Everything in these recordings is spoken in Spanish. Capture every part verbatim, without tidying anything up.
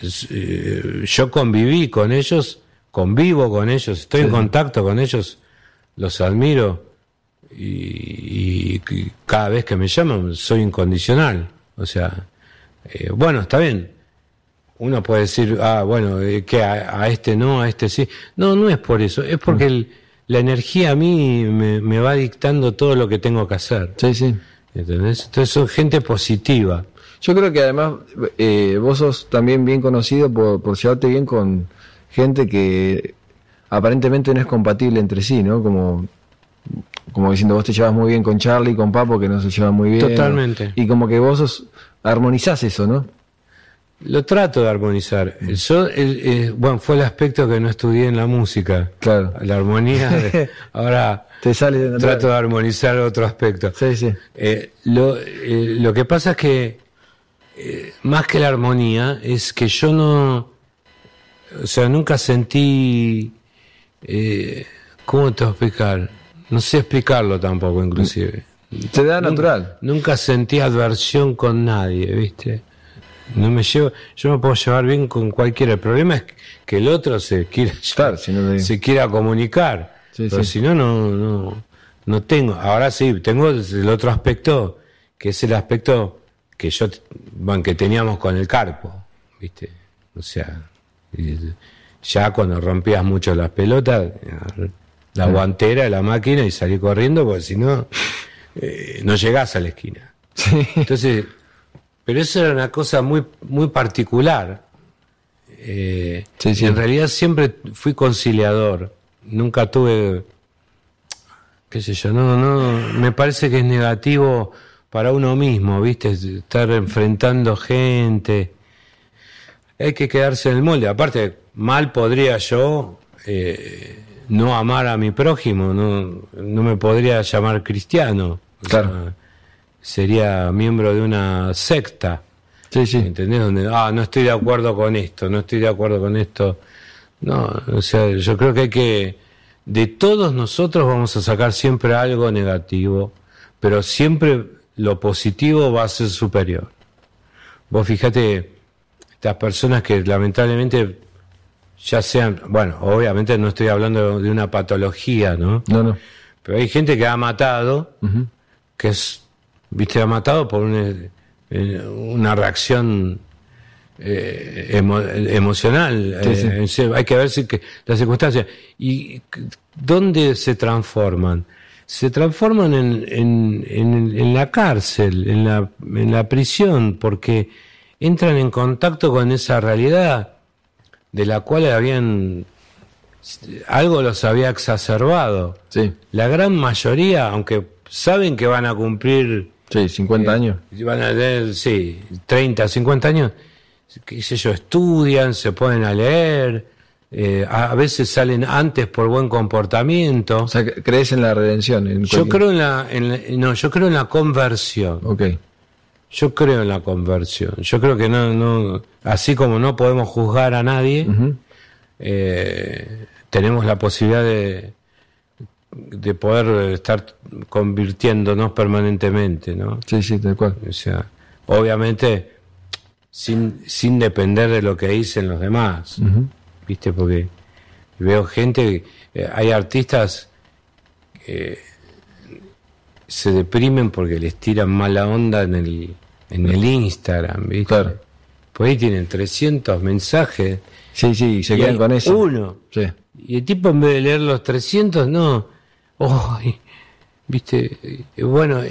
eh, yo conviví con ellos, convivo con ellos, estoy sí. en contacto con ellos, los admiro y, y cada vez que me llaman soy incondicional. O sea, eh, bueno, está bien. Uno puede decir, ah, bueno, eh, que a, a este no, a este sí. No, no es por eso, es porque el, la energía a mí me, me va dictando todo lo que tengo que hacer. Sí, sí. ¿Entendés? Entonces son gente positiva. Yo creo que además eh, vos sos también bien conocido por, por llevarte bien con gente que aparentemente no es compatible entre sí, ¿no? Como, como diciendo, vos te llevas muy bien con Charlie y con Papo, que no se llevan muy bien. Totalmente. ¿no? Y como que vos sos, armonizás eso, ¿no? Lo trato de armonizar. Yo, el, eh, bueno, fue el aspecto que no estudié en la música. Claro. La armonía. De, ahora te sale de trato de armonizar otro aspecto. Sí, sí. Eh, lo, eh, lo que pasa es que eh, más que la armonía es que yo no, o sea, nunca sentí, eh, ¿cómo te voy a explicar? No sé explicarlo tampoco, inclusive. Te da natural. Nunca, nunca sentí adversión con nadie, ¿viste? No me llevo, yo me puedo llevar bien con cualquiera. El problema es que el otro se quiera, claro, si no le... se quiera comunicar. Sí, pero sí. si no, no, no, no tengo. Ahora sí, tengo el otro aspecto, que es el aspecto que yo, bueno, que teníamos con el Carpo, ¿viste? O sea, ya cuando rompías mucho las pelotas, la guantera de la máquina y salí corriendo, porque si no, eh, no llegás a la esquina. Sí. Entonces, pero eso era una cosa muy, muy particular. Eh, sí, sí. En realidad siempre fui conciliador. Nunca tuve, qué sé yo, no, no, me parece que es negativo para uno mismo, ¿viste? Estar enfrentando gente. Hay que quedarse en el molde. Aparte, mal podría yo eh, no amar a mi prójimo, no, no me podría llamar cristiano. Claro. O sea, sería miembro de una secta. Sí, sí. ¿Entendés? Donde, ah, no estoy de acuerdo con esto, no estoy de acuerdo con esto. No, o sea, yo creo que hay que, de todos nosotros vamos a sacar siempre algo negativo, pero siempre lo positivo va a ser superior. Vos fíjate, estas personas que lamentablemente ya sean, bueno, obviamente no estoy hablando de una patología, ¿no? No, no. Pero hay gente que ha matado, uh-huh. que es, viste, ha matado por una, una reacción eh, emo, emocional. Sí, eh, sí. Hay que ver si que las circunstancias. ¿Y dónde se transforman? Se transforman en, en, en, en la cárcel, en la, en la prisión, porque entran en contacto con esa realidad de la cual habían, algo los había exacerbado. Sí. La gran mayoría, aunque saben que van a cumplir, sí, cincuenta eh, años, van a tener, sí, treinta, cincuenta años, qué sé yo, estudian, se ponen a leer, eh, a veces salen antes por buen comportamiento. O sea, ¿crees en la redención? En yo creo en la, en la, no, yo creo en la conversión. Okay. Yo creo en la conversión. Yo creo que no, no, así como no podemos juzgar a nadie, uh-huh. eh, tenemos la posibilidad de, de poder estar convirtiéndonos permanentemente, ¿no? Sí, sí, tal cual. O sea, obviamente sin, sin depender de lo que dicen los demás, uh-huh. ¿viste? Porque veo gente, eh, hay artistas que se deprimen porque les tiran mala onda en el en el Instagram, ¿viste? Claro. Por ahí tienen trescientos mensajes. Sí, sí, se quedan con eso. Uno. Sí. Y el tipo, en vez de leer los trescientos, no. Oh, ¿viste? Bueno,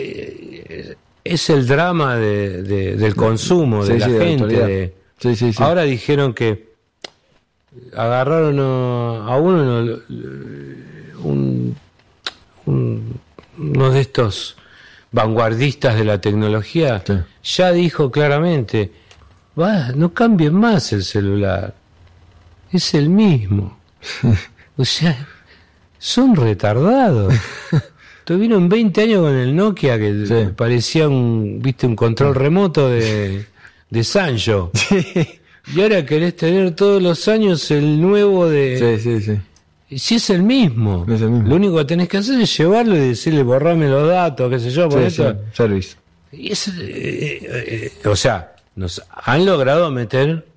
es el drama de, de, del consumo, sí, de la sí, gente. De de... Sí, sí, sí. Ahora dijeron que agarraron a uno, un, un, uno de estos vanguardistas de la tecnología, sí. ya dijo claramente, va, no cambien más el celular, es el mismo. O sea, son retardados. Tuvieron veinte años con el Nokia, que sí. parecía un, viste, un control remoto de, de Sancho. Sí. Y ahora querés tener todos los años el nuevo de... Sí, sí, sí. Y si es el mismo, es el mismo, lo único que tenés que hacer es llevarlo y decirle, borrame los datos, qué sé yo, por sí, eso. Sí, service. Y es, eh, eh, o sea, nos han logrado meter